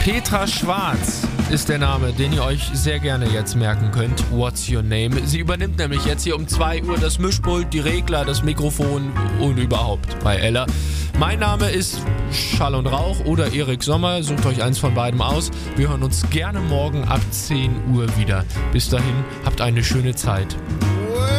Petra Schwarz ist der Name, den ihr euch sehr gerne jetzt merken könnt. What's your name? Sie übernimmt nämlich jetzt hier um 2 Uhr das Mischpult, die Regler, das Mikrofon und überhaupt bei Ella. Mein Name ist Schall und Rauch oder Erik Sommer. Sucht euch eins von beiden aus. Wir hören uns gerne morgen ab 10 Uhr wieder. Bis dahin, habt eine schöne Zeit.